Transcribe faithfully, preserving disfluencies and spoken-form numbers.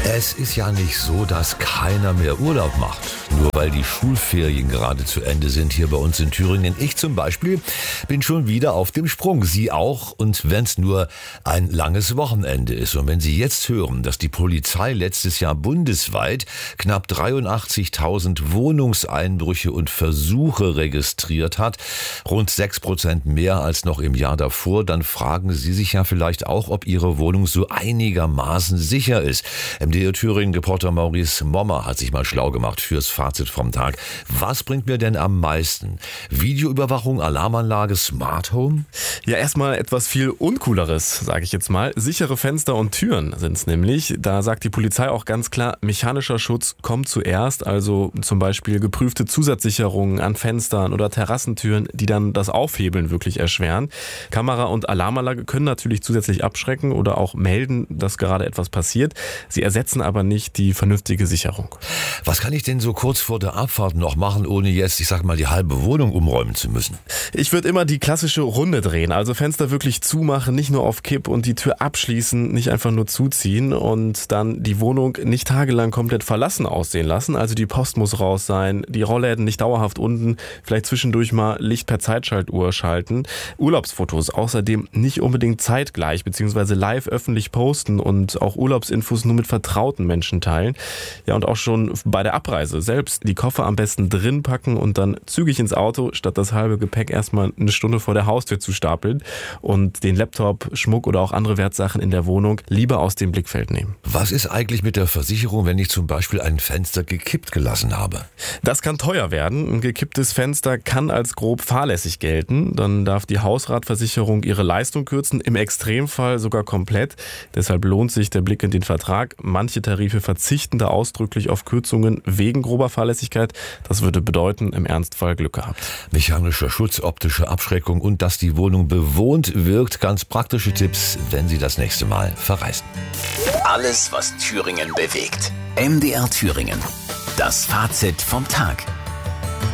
Es ist ja nicht so, dass keiner mehr Urlaub macht. Nur weil die Schulferien gerade zu Ende sind hier bei uns in Thüringen. Ich zum Beispiel bin schon wieder auf dem Sprung. Sie auch. Und wenn es nur ein langes Wochenende ist. Und wenn Sie jetzt hören, dass die Polizei letztes Jahr bundesweit knapp dreiundachtzigtausend Wohnungseinbrüche und Versuche registriert hat, rund sechs Prozent mehr als noch im Jahr davor, dann fragen Sie sich ja vielleicht auch, ob Ihre Wohnung so einigermaßen sicher ist. M D R Thüringen-Reporter Maurice Mommer hat sich mal schlau gemacht fürs Fazit vom Tag. Was bringt mir denn am meisten? Videoüberwachung, Alarmanlage, Smart Home? Ja, erstmal etwas viel Uncooleres, sage ich jetzt mal. Sichere Fenster und Türen sind es nämlich. Da sagt die Polizei auch ganz klar, mechanischer Schutz kommt zuerst. Also zum Beispiel geprüfte Zusatzsicherungen an Fenstern oder Terrassentüren, die dann das Aufhebeln wirklich erschweren. Kamera und Alarmanlage können natürlich zusätzlich abschrecken oder auch melden, dass gerade etwas passiert. Sie ersetzen aber nicht die vernünftige Sicherung. Was kann ich denn so kurz vor der Abfahrt noch machen, ohne jetzt, ich sag mal, die halbe Wohnung umräumen zu müssen? Ich würde immer die klassische Runde drehen, also Fenster wirklich zumachen, nicht nur auf Kipp und die Tür abschließen, nicht einfach nur zuziehen und dann die Wohnung nicht tagelang komplett verlassen aussehen lassen. Also die Post muss raus sein, die Rollläden nicht dauerhaft unten, vielleicht zwischendurch mal Licht per Zeitschaltuhr schalten. Urlaubsfotos außerdem nicht unbedingt zeitgleich bzw. live öffentlich posten und auch Urlaubsinfos nur mit vertrauten Menschen teilen. Ja, und auch schon bei der Abreise selbst die Koffer am besten drin packen und dann zügig ins Auto, statt das halbe Gepäck erstmal eine Stunde vor der Haustür zu stapeln und den Laptop, Schmuck oder auch andere Wertsachen in der Wohnung lieber aus dem Blickfeld nehmen. Was ist eigentlich mit der Versicherung, wenn ich zum Beispiel ein Fenster gekippt gelassen habe? Das kann teuer werden. Ein gekipptes Fenster kann als grob fahrlässig gelten. Dann darf die Hausratversicherung ihre Leistung kürzen, im Extremfall sogar komplett. Deshalb lohnt sich der Blick in den Vertrag. Manche Tarife verzichten da ausdrücklich auf Kürzungen wegen grober Fahrlässigkeit. Das würde bedeuten, im Ernstfall Glück gehabt. Mechanischer Schutz, optische Abschreckung und dass die Wohnung bewohnt wirkt. Ganz praktische Tipps, wenn Sie das nächste Mal verreisen. Alles, was Thüringen bewegt. M D R Thüringen. Das Fazit vom Tag.